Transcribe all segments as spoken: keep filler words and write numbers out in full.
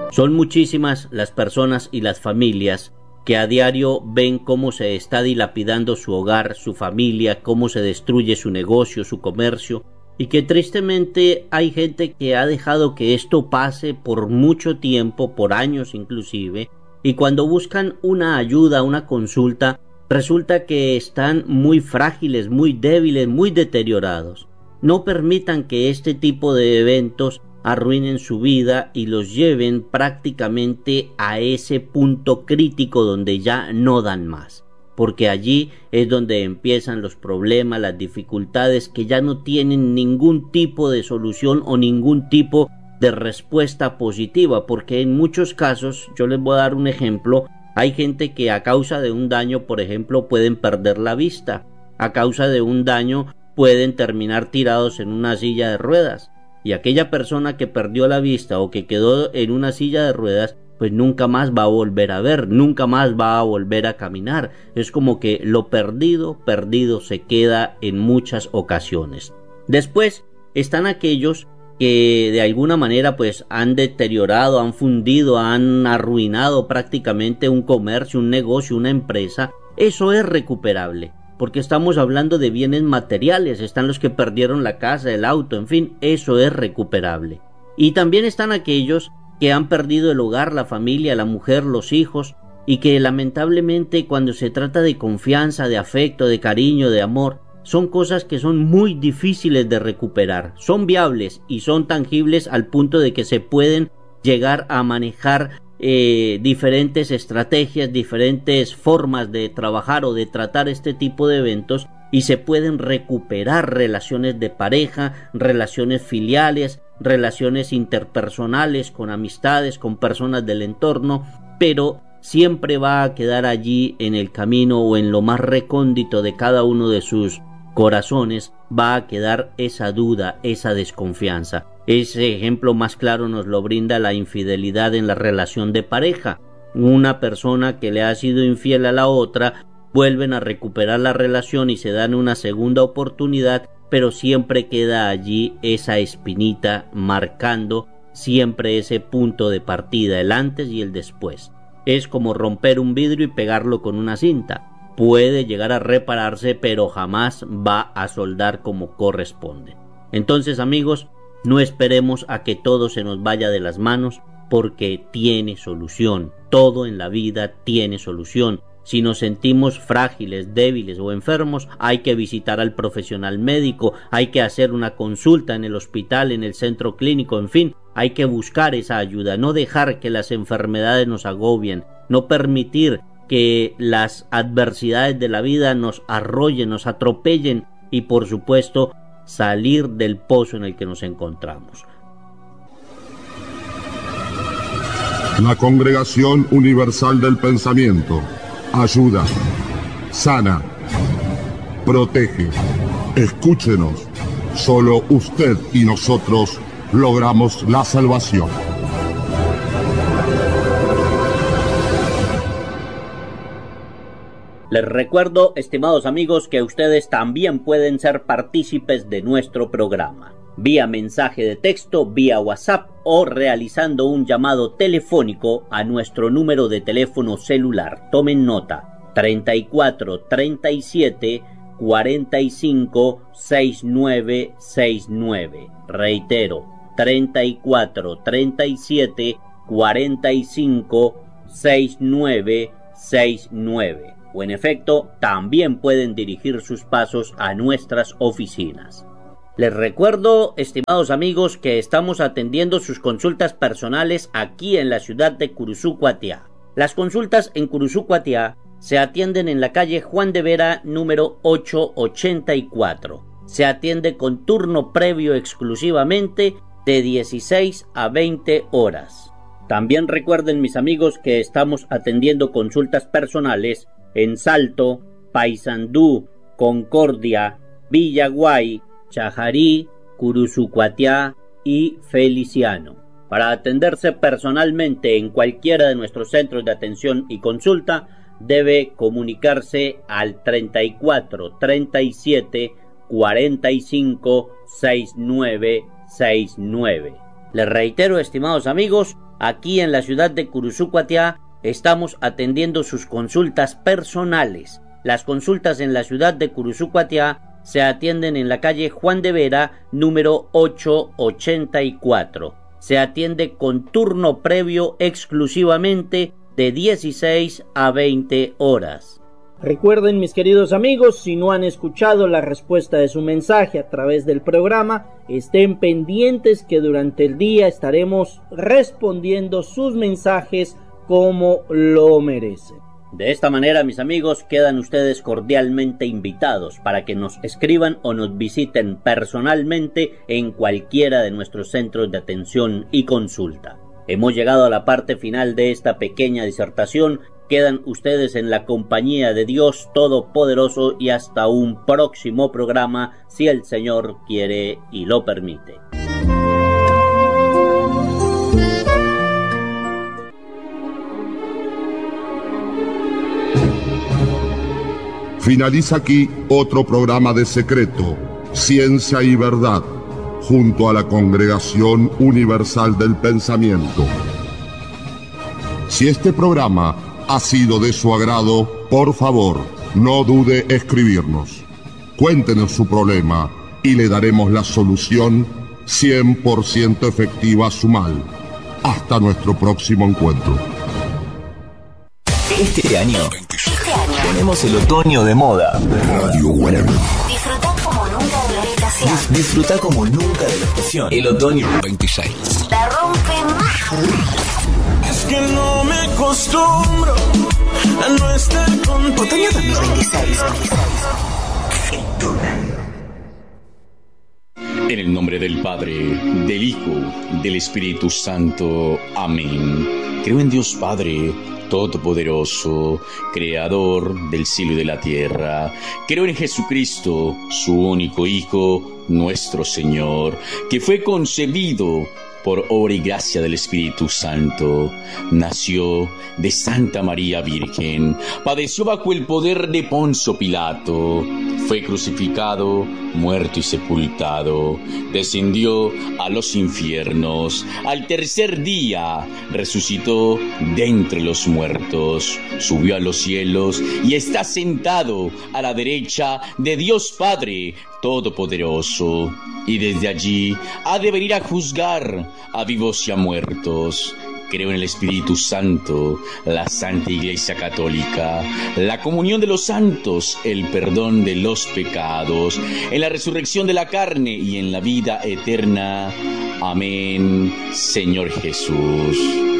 Son muchísimas las personas y las familias que a diario ven cómo se está dilapidando su hogar, su familia, cómo se destruye su negocio, su comercio, y que tristemente hay gente que ha dejado que esto pase por mucho tiempo, por años inclusive, y cuando buscan una ayuda, una consulta, resulta que están muy frágiles, muy débiles, muy deteriorados. No permitan que este tipo de eventos arruinen su vida y los lleven prácticamente a ese punto crítico donde ya no dan más, porque allí es donde empiezan los problemas, las dificultades que ya no tienen ningún tipo de solución o ningún tipo de respuesta positiva, porque en muchos casos, yo les voy a dar un ejemplo, hay gente que a causa de un daño, por ejemplo, pueden perder la vista, a causa de un daño pueden terminar tirados en una silla de ruedas, y aquella persona que perdió la vista o que quedó en una silla de ruedas, pues nunca más va a volver a ver, nunca más va a volver a caminar. Es como que lo perdido, perdido se queda en muchas ocasiones. Después están aquellos que de alguna manera pues han deteriorado, han fundido, han arruinado prácticamente un comercio, un negocio, una empresa. Eso es recuperable, porque estamos hablando de bienes materiales, están los que perdieron la casa, el auto, en fin, eso es recuperable. Y también están aquellos que han perdido el hogar, la familia, la mujer, los hijos, y que lamentablemente cuando se trata de confianza, de afecto, de cariño, de amor, son cosas que son muy difíciles de recuperar, son viables y son tangibles al punto de que se pueden llegar a manejar Eh, diferentes estrategias, diferentes formas de trabajar o de tratar este tipo de eventos, y se pueden recuperar relaciones de pareja, relaciones filiales, relaciones interpersonales con amistades, con personas del entorno, pero siempre va a quedar allí en el camino o en lo más recóndito de cada uno de sus corazones, va a quedar esa duda, esa desconfianza. Ese ejemplo más claro nos lo brinda la infidelidad en la relación de pareja. Una persona que le ha sido infiel a la otra, vuelven a recuperar la relación y se dan una segunda oportunidad, pero siempre queda allí esa espinita marcando siempre ese punto de partida, el antes y el después. Es como romper un vidrio y pegarlo con una cinta. Puede llegar a repararse, pero jamás va a soldar como corresponde. Entonces, amigos, no esperemos a que todo se nos vaya de las manos, porque tiene solución. Todo en la vida tiene solución. Si nos sentimos frágiles, débiles o enfermos, hay que visitar al profesional médico, hay que hacer una consulta en el hospital, en el centro clínico, en fin, hay que buscar esa ayuda, no dejar que las enfermedades nos agobien, no permitir que las adversidades de la vida nos arrollen, nos atropellen y, por supuesto, salir del pozo en el que nos encontramos. La Congregación Universal del Pensamiento ayuda, sana, protege. Escúchenos. Solo usted y nosotros logramos la salvación. Les recuerdo, estimados amigos, que ustedes también pueden ser partícipes de nuestro programa, vía mensaje de texto, vía WhatsApp o realizando un llamado telefónico a nuestro número de teléfono celular. Tomen nota: treinta y cuatro, treinta y siete, cuarenta y cinco, sesenta y nueve sesenta y nueve. Reitero, treinta y cuatro, treinta y siete, cuarenta y cinco, sesenta y nueve sesenta y nueve. O en efecto, también pueden dirigir sus pasos a nuestras oficinas. Les recuerdo, estimados amigos, que estamos atendiendo sus consultas personales aquí en la ciudad de Curuzú-Cuatiá. Las consultas en Curuzú-Cuatiá se atienden en la calle Juan de Vera número ochocientos ochenta y cuatro. Se atiende con turno previo exclusivamente de dieciséis a veinte horas. También recuerden, mis amigos, que estamos atendiendo consultas personales en Salto, Paysandú, Concordia, Villaguay, Chajarí, Curuzú-Cuatiá y Feliciano. Para atenderse personalmente en cualquiera de nuestros centros de atención y consulta, debe comunicarse al treinta y cuatro, treinta y siete, cuarenta y cinco, sesenta y nueve sesenta y nueve. Les reitero, estimados amigos, aquí en la ciudad de Curuzucuatiá estamos atendiendo sus consultas personales. Las consultas en la ciudad de Curuzucuatiá se atienden en la calle Juan de Vera, número ochocientos ochenta y cuatro. Se atiende con turno previo exclusivamente de dieciséis a veinte horas. Recuerden, mis queridos amigos, si no han escuchado la respuesta de su mensaje a través del programa, estén pendientes que durante el día estaremos respondiendo sus mensajes como lo merecen. De esta manera, mis amigos, quedan ustedes cordialmente invitados para que nos escriban o nos visiten personalmente en cualquiera de nuestros centros de atención y consulta. Hemos llegado a la parte final de esta pequeña disertación. Quedan ustedes en la compañía de Dios Todopoderoso y hasta un próximo programa, si el Señor quiere y lo permite. Finaliza aquí otro programa de Secreto, Ciencia y Verdad, junto a la Congregación Universal del Pensamiento. Si este programa ha sido de su agrado, por favor, no dude escribirnos. Cuéntenos su problema y le daremos la solución cien por ciento efectiva a su mal. Hasta nuestro próximo encuentro. Este año, este año tenemos el otoño de moda. Radio Web. Disfrutá como nunca de la estación. Dis- disfrutá como nunca de la estación. El otoño veintiséis. La rompe más. Es que no me acostumbro a no estar contigo. Otoño dos mil veintiséis. En el nombre del Padre, del Hijo, del Espíritu Santo. Amén. Creo en Dios Padre Todopoderoso, Creador del cielo y de la tierra. Creo en Jesucristo, su único Hijo, nuestro Señor, que fue concebido por obra y gracia del Espíritu Santo. Nació de Santa María Virgen, padeció bajo el poder de Poncio Pilato, fue crucificado, muerto y sepultado, descendió a los infiernos, al tercer día resucitó de entre los muertos, subió a los cielos y está sentado a la derecha de Dios Padre Todopoderoso, y desde allí ha de venir a juzgar a vivos y a muertos. Creo en el Espíritu Santo, la Santa Iglesia Católica, la comunión de los santos, el perdón de los pecados, en la resurrección de la carne y en la vida eterna. Amén, Señor Jesús.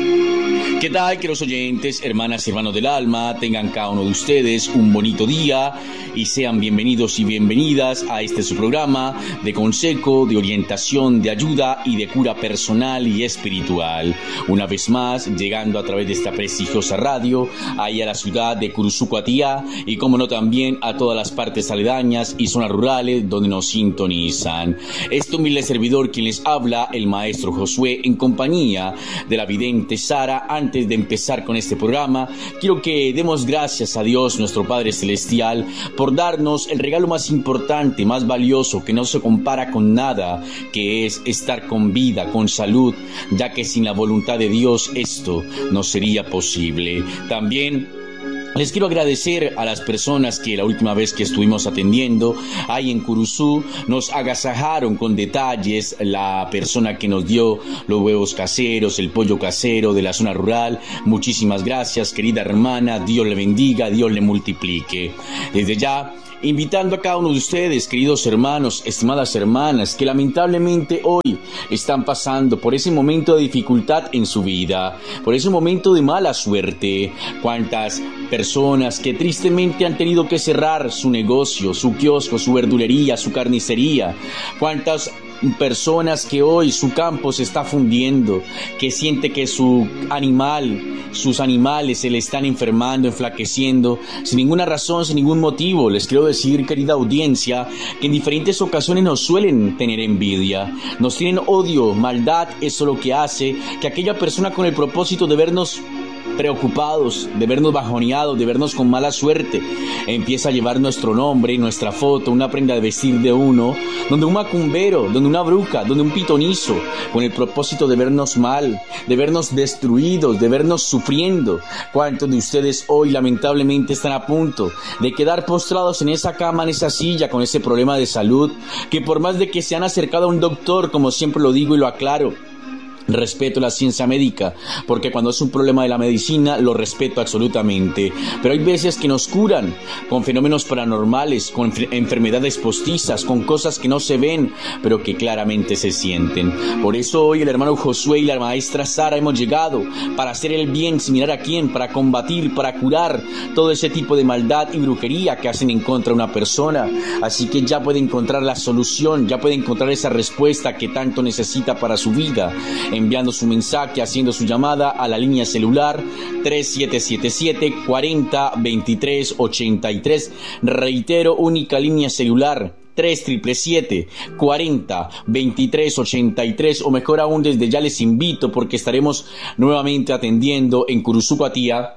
¿Qué tal, queridos oyentes, hermanas y hermanos del alma? Tengan cada uno de ustedes un bonito día y sean bienvenidos y bienvenidas a este su programa de consejo, de orientación, de ayuda y de cura personal y espiritual. Una vez más, llegando a través de esta prestigiosa radio, ahí a la ciudad de Curuzucuatiá y, como no, también a todas las partes aledañas y zonas rurales donde nos sintonizan. Este humilde servidor quien les habla, el maestro Josué, en compañía de la vidente Sara. Antes de empezar con este programa, quiero que demos gracias a Dios, nuestro Padre Celestial, por darnos el regalo más importante, más valioso, que no se compara con nada, que es estar con vida, con salud, ya que sin la voluntad de Dios esto no sería posible. También les quiero agradecer a las personas que la última vez que estuvimos atendiendo ahí en Curuzú nos agasajaron con detalles. La persona que nos dio los huevos caseros, el pollo casero de la zona rural, muchísimas gracias, querida hermana. Dios le bendiga, Dios le multiplique. Desde ya, invitando a cada uno de ustedes, queridos hermanos, estimadas hermanas, que lamentablemente hoy están pasando por ese momento de dificultad en su vida, por ese momento de mala suerte. Cuántas personas que tristemente han tenido que cerrar su negocio, su kiosco, su verdulería, su carnicería. Cuántas personas que hoy su campo se está fundiendo, que siente que su animal, sus animales se le están enfermando, enflaqueciendo, sin ninguna razón, sin ningún motivo. Les quiero decir, querida audiencia, que en diferentes ocasiones nos suelen tener envidia, nos tienen odio, maldad. Eso es lo que hace que aquella persona, con el propósito de vernos preocupados, de vernos bajoneados, de vernos con mala suerte, empieza a llevar nuestro nombre, nuestra foto, una prenda de vestir de uno, donde un macumbero, donde una bruja, donde un pitonizo, con el propósito de vernos mal, de vernos destruidos, de vernos sufriendo. ¿Cuántos de ustedes hoy lamentablemente están a punto de quedar postrados en esa cama, en esa silla, con ese problema de salud, que por más de que se han acercado a un doctor, como siempre lo digo y lo aclaro, respeto la ciencia médica, porque cuando es un problema de la medicina lo respeto absolutamente, pero hay veces que nos curan con fenómenos paranormales, con enfermedades postizas, con cosas que no se ven, pero que claramente se sienten. Por eso hoy el hermano Josué y la maestra Sara hemos llegado para hacer el bien sin mirar a quién, para combatir, para curar todo ese tipo de maldad y brujería que hacen en contra de una persona. Así que ya puede encontrar la solución, ya puede encontrar esa respuesta que tanto necesita para su vida, enviando su mensaje, haciendo su llamada a la línea celular tres siete siete siete, cuatro cero, veintitrés ochenta y tres. Reitero, única línea celular tres siete siete, cuatro cero, veintitrés ochenta y tres, o mejor aún, desde ya les invito porque estaremos nuevamente atendiendo en Curuzucuatía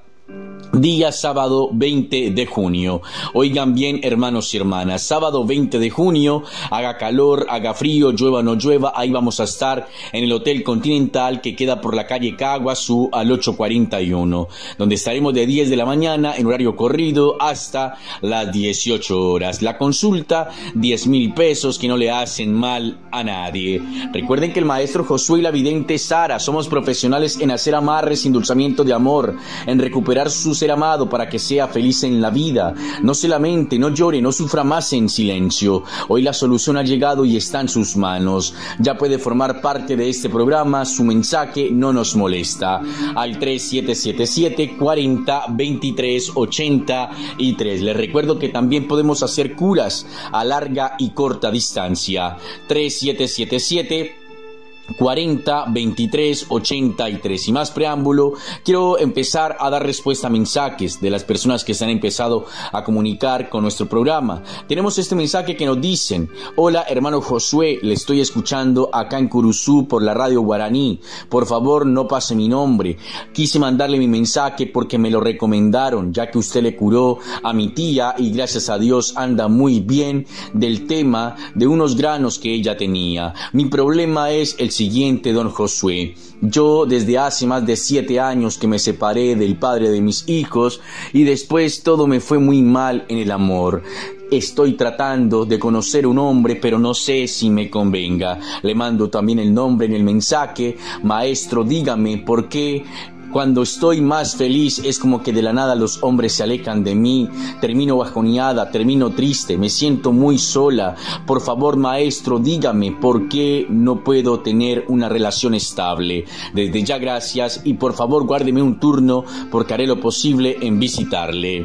día sábado veinte de junio. Oigan bien, hermanos y hermanas, sábado veinte de junio, haga calor, haga frío, llueva o no llueva, ahí vamos a estar en el Hotel Continental, que queda por la calle Caguazú al ocho cuarenta y uno, donde estaremos de diez de la mañana en horario corrido hasta las dieciocho horas. La consulta, diez mil pesos, que no le hacen mal a nadie. Recuerden que el maestro Josué y la vidente Sara somos profesionales en hacer amarres, endulzamiento de amor, en recuperar sus ser amado para que sea feliz en la vida. No se lamente, no llore, no sufra más en silencio. Hoy la solución ha llegado y está en sus manos. Ya puede formar parte de este programa. Su mensaje no nos molesta. Al tres siete siete siete, cuatro cero, veintitrés ochenta y tres. Les recuerdo que también podemos hacer curas a larga y corta distancia. tres siete siete siete, cuarenta, veintitrés ochenta y tres. Sin más preámbulo, quiero empezar a dar respuesta a mensajes de las personas que se han empezado a comunicar con nuestro programa. Tenemos este mensaje que nos dicen: hola hermano Josué, le estoy escuchando acá en Curuzú por la radio guaraní, por favor no pase mi nombre. Quise mandarle mi mensaje porque me lo recomendaron, ya que usted le curó a mi tía y gracias a Dios anda muy bien del tema de unos granos que ella tenía. Mi problema es el siguiente, don Josué. Yo desde hace más de siete años que me separé del padre de mis hijos y después todo me fue muy mal en el amor. Estoy tratando de conocer un hombre, pero no sé si me convenga. Le mando también el nombre en el mensaje. Maestro, dígame por qué cuando estoy más feliz es como que de la nada los hombres se alejan de mí, termino bajoneada, termino triste, me siento muy sola. Por favor, maestro, dígame por qué no puedo tener una relación estable. Desde ya gracias y por favor guárdeme un turno porque haré lo posible en visitarle.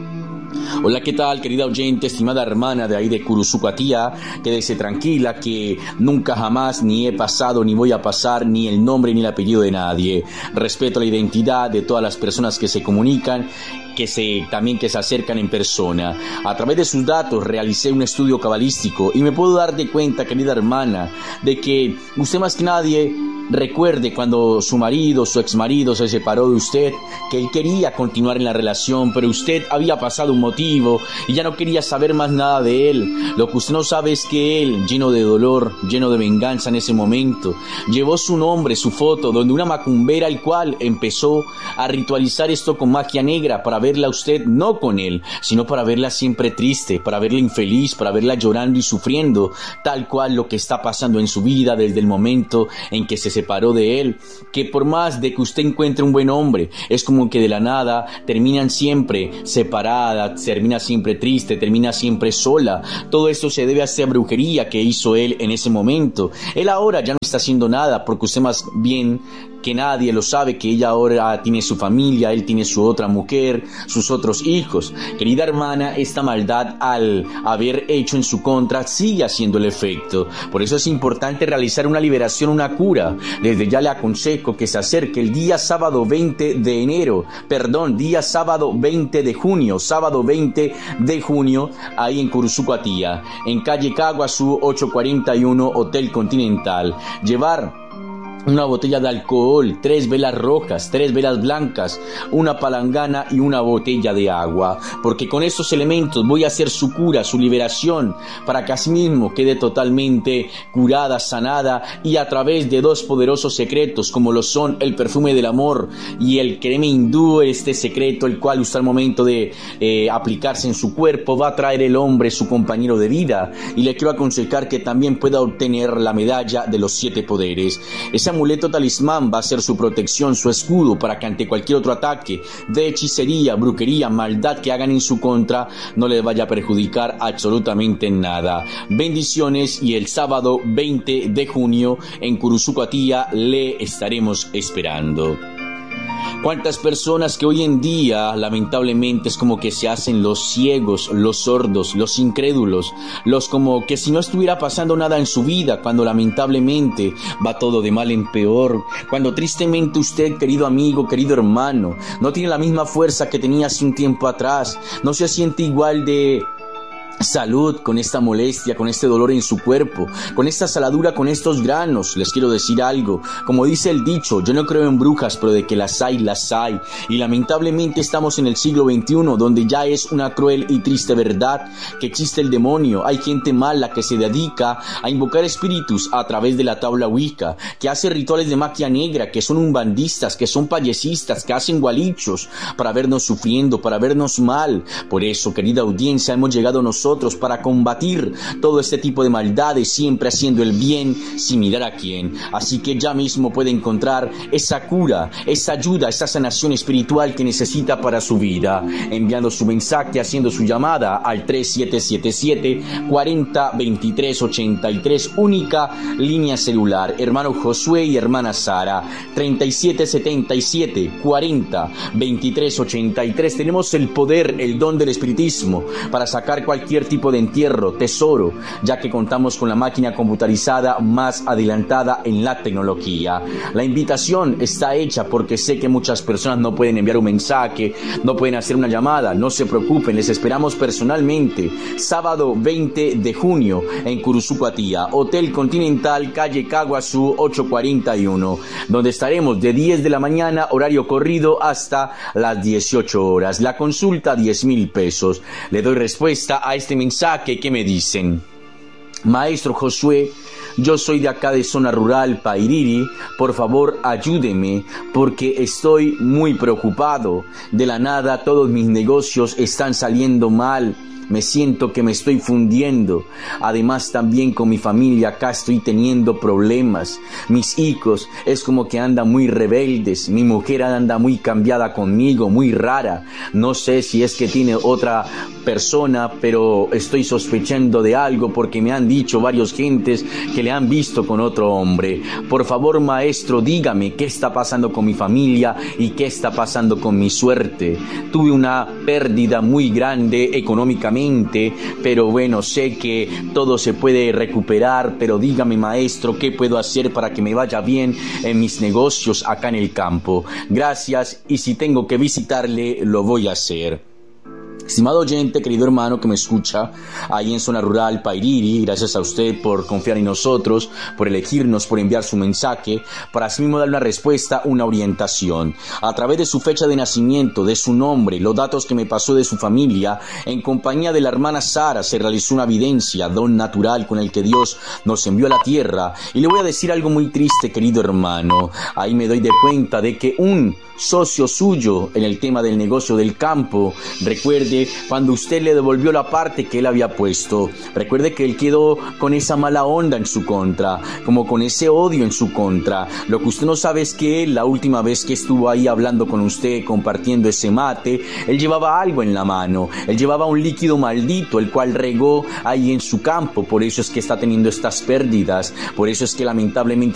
Hola, ¿qué tal, querida oyente, estimada hermana de ahí de Curuzucuatía? Quédese tranquila que nunca jamás ni he pasado ni voy a pasar ni el nombre ni el apellido de nadie. Respeto la identidad de todas las personas que se comunican, que se también que se acercan en persona. A través de sus datos realicé un estudio cabalístico y me puedo dar de cuenta, querida hermana, de que usted más que nadie recuerde cuando su marido, su exmarido se separó de usted, que él quería continuar en la relación, pero usted había pasado un motivo y ya no quería saber más nada de él. Lo que usted no sabe es que él, lleno de dolor, lleno de venganza en ese momento, llevó su nombre, su foto, donde una macumbera, el cual empezó a ritualizar esto con magia negra para verla a usted no con él, sino para verla siempre triste, para verla infeliz, para verla llorando y sufriendo, tal cual lo que está pasando en su vida desde el momento en que se separó de él. Que por más de que usted encuentre un buen hombre, es como que de la nada terminan siempre separadas, termina siempre triste, termina siempre sola. Todo esto se debe a esa brujería que hizo él en ese momento. Él ahora ya no está haciendo nada porque usted más bien que nadie lo sabe que ella ahora tiene su familia, él tiene su otra mujer, sus otros hijos. Querida hermana, esta maldad al haber hecho en su contra sigue haciendo el efecto. Por eso es importante realizar una liberación, una cura. Desde ya le aconsejo que se acerque el día sábado veinte de enero, perdón, día sábado veinte de junio, sábado veinte de junio, ahí en Curuzucuatía, en calle Caguazú ocho cuarenta y uno, Hotel Continental. Llevar una botella de alcohol, tres velas rojas, tres velas blancas, una palangana y una botella de agua, porque con estos elementos voy a hacer su cura, su liberación, para que asimismo quede totalmente curada, sanada, y a través de dos poderosos secretos como lo son el perfume del amor y el crema hindú, este secreto el cual usted al momento de eh, aplicarse en su cuerpo va a traer el hombre su compañero de vida, y le quiero aconsejar que también pueda obtener la medalla de los siete poderes. Ese amuleto talismán va a ser su protección, su escudo, para que ante cualquier otro ataque de hechicería, brujería, maldad que hagan en su contra, no les vaya a perjudicar absolutamente nada. Bendiciones, y el sábado veinte de junio en Curuzucoatía le estaremos esperando. Cuántas personas que hoy en día lamentablemente es como que se hacen los ciegos, los sordos, los incrédulos, los como que si no estuviera pasando nada en su vida, cuando lamentablemente va todo de mal en peor, cuando tristemente usted, querido amigo, querido hermano, no tiene la misma fuerza que tenía hace un tiempo atrás, no se siente igual de salud, con esta molestia, con este dolor en su cuerpo, con esta saladura, con estos granos. Les quiero decir algo, como dice el dicho, yo no creo en brujas, pero de que las hay, las hay, y lamentablemente estamos en el siglo veintiuno, donde ya es una cruel y triste verdad que existe el demonio. Hay gente mala que se dedica a invocar espíritus a través de la tabla Wicca, que hace rituales de magia negra, que son umbandistas, que son payesistas, que hacen gualichos para vernos sufriendo, para vernos mal. Por eso, querida audiencia, hemos llegado nosotros para combatir todo este tipo de maldades, siempre haciendo el bien sin mirar a quién. Así que ya mismo puede encontrar esa cura, esa ayuda, esa sanación espiritual que necesita para su vida, enviando su mensaje, haciendo su llamada al tres siete siete siete, cuatro cero, veintitrés ochenta y tres, única línea celular. Hermano Josué y hermana Sara, treinta y siete setenta y siete, cuarenta, veintitrés ochenta y tres. Tenemos el poder, el don del espiritismo para sacar cualquier tipo de entierro, tesoro, ya que contamos con la máquina computarizada más adelantada en la tecnología. La invitación está hecha porque sé que muchas personas no pueden enviar un mensaje, no pueden hacer una llamada. No se preocupen, les esperamos personalmente, sábado veinte de junio en Curuzucoatía, Hotel Continental, calle Caguazú ocho cuarenta y uno, donde estaremos de diez de la mañana, horario corrido, hasta las dieciocho horas. La consulta, diez mil pesos. Le doy respuesta a este mensaje que me dicen: Maestro Josué, yo soy de acá de zona rural, Pairiri, por favor ayúdeme porque estoy muy preocupado. De la nada todos mis negocios están saliendo mal. Me siento que me estoy fundiendo. Además también con mi familia acá estoy teniendo problemas. Mis hijos es como que andan muy rebeldes. Mi mujer anda muy cambiada conmigo, muy rara. No sé si es que tiene otra persona, pero estoy sospechando de algo porque me han dicho varios gentes que le han visto con otro hombre. Por favor, maestro, dígame qué está pasando con mi familia y qué está pasando con mi suerte. Tuve una pérdida muy grande económicamente, pero bueno, sé que todo se puede recuperar, pero dígame, maestro, ¿qué puedo hacer para que me vaya bien en mis negocios acá en el campo? Gracias, y si tengo que visitarle, lo voy a hacer. Estimado oyente, querido hermano que me escucha ahí en zona rural, Pairiri, gracias a usted por confiar en nosotros, por elegirnos, por enviar su mensaje, para así mismo dar una respuesta, una orientación. A través de su fecha de nacimiento, de su nombre, los datos que me pasó de su familia, en compañía de la hermana Sara, se realizó una evidencia, don natural con el que Dios nos envió a la tierra. Y le voy a decir algo muy triste, querido hermano. Ahí me doy de cuenta de que un socio suyo en el tema del negocio del campo, recuerde cuando usted le devolvió la parte que él había puesto, recuerde que él quedó con esa mala onda en su contra, como con ese odio en su contra. Lo que usted no sabe es que él, la última vez que estuvo ahí hablando con usted, compartiendo ese mate, él llevaba algo en la mano, él llevaba un líquido maldito, el cual regó ahí en su campo. Por eso es que está teniendo estas pérdidas, por eso es que lamentablemente